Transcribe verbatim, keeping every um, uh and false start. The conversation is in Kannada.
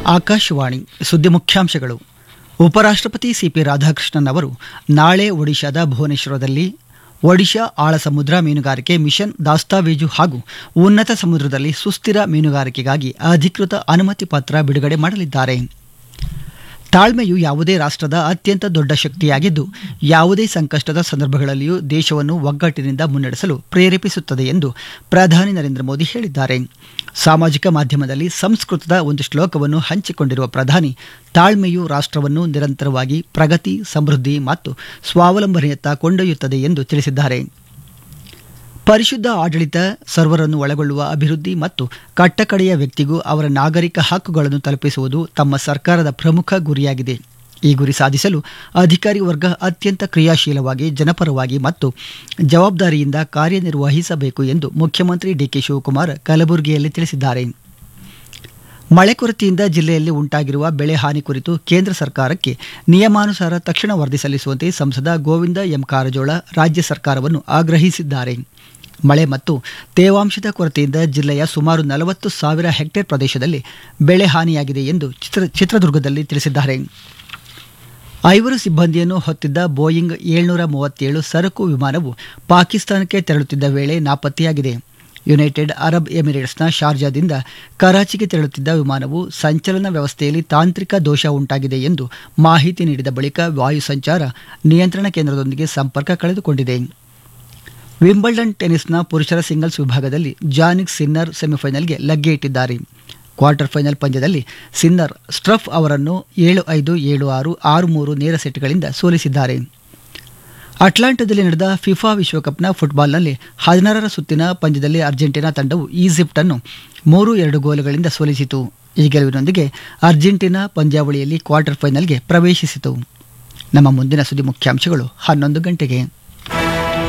ಆಕಾಶವಾಣಿ ಸುದ್ದಿ ಮುಖ್ಯಾಂಶಗಳು. ಉಪರಾಷ್ಟ್ರಪತಿ ಸಿಪಿ ರಾಧಾಕೃಷ್ಣನ್ ಅವರು ನಾಳೆ ಒಡಿಶಾದ ಭುವನೇಶ್ವರದಲ್ಲಿ ಒಡಿಶಾ ಆಳ ಸಮುದ್ರ ಮೀನುಗಾರಿಕೆ ಮಿಷನ್ ದಾಸ್ತಾವೇಜು ಹಾಗೂ ಉನ್ನತ ಸಮುದ್ರದಲ್ಲಿ ಸುಸ್ಥಿರ ಮೀನುಗಾರಿಕೆಗಾಗಿ ಅಧಿಕೃತ ಅನುಮತಿ ಪತ್ರ ಬಿಡುಗಡೆ ಮಾಡಲಿದ್ದಾರೆ. ತಾಳ್ಮೆಯು ಯಾವುದೇ ರಾಷ್ಟ್ರದ ಅತ್ಯಂತ ದೊಡ್ಡ ಶಕ್ತಿಯಾಗಿದ್ದು, ಯಾವುದೇ ಸಂಕಷ್ಟದ ಸಂದರ್ಭಗಳಲ್ಲಿಯೂ ದೇಶವನ್ನು ಒಗ್ಗಟ್ಟಿನಿಂದ ಮುನ್ನಡೆಸಲು ಪ್ರೇರೇಪಿಸುತ್ತದೆ ಎಂದು ಪ್ರಧಾನಿ ನರೇಂದ್ರ ಮೋದಿ ಹೇಳಿದ್ದಾರೆ. ಸಾಮಾಜಿಕ ಮಾಧ್ಯಮದಲ್ಲಿ ಸಂಸ್ಕೃತದ ಒಂದು ಶ್ಲೋಕವನ್ನು ಹಂಚಿಕೊಂಡಿರುವ ಪ್ರಧಾನಿ, ತಾಳ್ಮೆಯು ರಾಷ್ಟ್ರವನ್ನು ನಿರಂತರವಾಗಿ ಪ್ರಗತಿ, ಸಮೃದ್ಧಿ ಮತ್ತು ಸ್ವಾವಲಂಬನೆಯತ್ತ ಕೊಂಡೊಯ್ಯುತ್ತದೆ ಎಂದು ತಿಳಿಸಿದ್ದಾರೆ. ಪರಿಶುದ್ಧ ಆಡಳಿತ, ಸರ್ವರನ್ನು ಒಳಗೊಳ್ಳುವ ಅಭಿವೃದ್ಧಿ ಮತ್ತು ಕಟ್ಟಕಡೆಯ ವ್ಯಕ್ತಿಗೂ ಅವರ ನಾಗರಿಕ ಹಕ್ಕುಗಳನ್ನು ತಲುಪಿಸುವುದು ತಮ್ಮ ಸರ್ಕಾರದ ಪ್ರಮುಖ ಗುರಿಯಾಗಿದೆ. ಈ ಗುರಿ ಸಾಧಿಸಲು ಅಧಿಕಾರಿ ವರ್ಗ ಅತ್ಯಂತ ಕ್ರಿಯಾಶೀಲವಾಗಿ, ಜನಪರವಾಗಿ ಮತ್ತು ಜವಾಬ್ದಾರಿಯಿಂದ ಕಾರ್ಯನಿರ್ವಹಿಸಬೇಕು ಎಂದು ಮುಖ್ಯಮಂತ್ರಿ ಡಿಕೆ ಶಿವಕುಮಾರ್ ಕಲಬುರಗಿಯಲ್ಲಿ ತಿಳಿಸಿದ್ದಾರೆ. ಮಳೆ ಕೊರತೆಯಿಂದ ಜಿಲ್ಲೆಯಲ್ಲಿ ಉಂಟಾಗಿರುವ ಬೆಳೆ ಹಾನಿ ಕುರಿತು ಕೇಂದ್ರ ಸರ್ಕಾರಕ್ಕೆ ನಿಯಮಾನುಸಾರ ತಕ್ಷಣ ವರದಿ ಸಲ್ಲಿಸುವಂತೆ ಸಂಸದ ಗೋವಿಂದ ಎಂ ಕಾರಜೋಳ ರಾಜ್ಯ ಸರ್ಕಾರವನ್ನು ಆಗ್ರಹಿಸಿದ್ದಾರೆ. ಮಳೆ ಮತ್ತು ತೇವಾಂಶದ ಕೊರತೆಯಿಂದ ಜಿಲ್ಲೆಯ ಸುಮಾರು ನಲವತ್ತು ಸಾವಿರ ಹೆಕ್ಟೇರ್ ಪ್ರದೇಶದಲ್ಲಿ ಬೆಳೆ ಹಾನಿಯಾಗಿದೆ ಎಂದು ಚಿತ್ರ ಚಿತ್ರದುರ್ಗದಲ್ಲಿ ತಿಳಿಸಿದ್ದಾರೆ. ಐವರು ಸಿಬ್ಬಂದಿಯನ್ನು ಹೊತ್ತಿದ್ದ ಬೋಯಿಂಗ್ ಏಳ್ನೂರ ಮೂವತ್ತೇಳು ಸರಕು ವಿಮಾನವು ಪಾಕಿಸ್ತಾನಕ್ಕೆ ತೆರಳುತ್ತಿದ್ದ ವೇಳೆ ನಾಪತ್ತೆಯಾಗಿದೆ. ಯುನೈಟೆಡ್ ಅರಬ್ ಎಮಿರೇಟ್ಸ್ನ ಶಾರ್ಜಾದಿಂದ ಕರಾಚಿಗೆ ತೆರಳುತ್ತಿದ್ದ ವಿಮಾನವು ಸಂಚಲನ ವ್ಯವಸ್ಥೆಯಲ್ಲಿ ತಾಂತ್ರಿಕ ದೋಷ ಉಂಟಾಗಿದೆ ಎಂದು ಮಾಹಿತಿ ನೀಡಿದ ಬಳಿಕ ವಾಯು ಸಂಚಾರ ನಿಯಂತ್ರಣ ಕೇಂದ್ರದೊಂದಿಗೆ ಸಂಪರ್ಕ ಕಳೆದುಕೊಂಡಿದೆ. ವಿಂಬಲ್ಡನ್ ಟೆನಿಸ್ನ ಪುರುಷರ ಸಿಂಗಲ್ಸ್ ವಿಭಾಗದಲ್ಲಿ ಜಾನಿಕ್ ಸಿನ್ನರ್ ಸೆಮಿಫೈನಲ್ಗೆ ಲಗ್ಗೆ ಇಟ್ಟಿದ್ದಾರೆ. ಕ್ವಾರ್ಟರ್ ಫೈನಲ್ ಪಂದ್ಯದಲ್ಲಿ ಸಿನ್ನರ್ ಸ್ಟ್ರಫ್ ಅವರನ್ನು ಏಳು ಐದು, ಏಳು ಆರು, ಆರು ಮೂರು ನೇರ ಸೆಟ್ಗಳಿಂದ ಸೋಲಿಸಿದ್ದಾರೆ. ಅಟ್ಲಾಂಟಾದಲ್ಲಿ ನಡೆದ ಫಿಫಾ ವಿಶ್ವಕಪ್ನ ಫುಟ್ಬಾಲ್ನಲ್ಲಿ ಹದಿನಾರರ ಸುತ್ತಿನ ಪಂದ್ಯದಲ್ಲಿ ಅರ್ಜೆಂಟೀನಾ ತಂಡವು ಈಜಿಪ್ಟ್ ಅನ್ನು ಮೂರು ಎರಡು ಗೋಲುಗಳಿಂದ ಸೋಲಿಸಿತು. ಈ ಗೆಲುವಿನೊಂದಿಗೆ ಅರ್ಜೆಂಟೀನಾ ಪಂದ್ಯಾವಳಿಯಲ್ಲಿ ಕ್ವಾರ್ಟರ್ ಫೈನಲ್ಗೆ ಪ್ರವೇಶಿಸಿತು. ನಮ್ಮ ಮುಂದಿನ ಸುದ್ದಿ ಮುಖ್ಯಾಂಶಗಳು ಹನ್ನೊಂದು ಗಂಟೆಗೆ.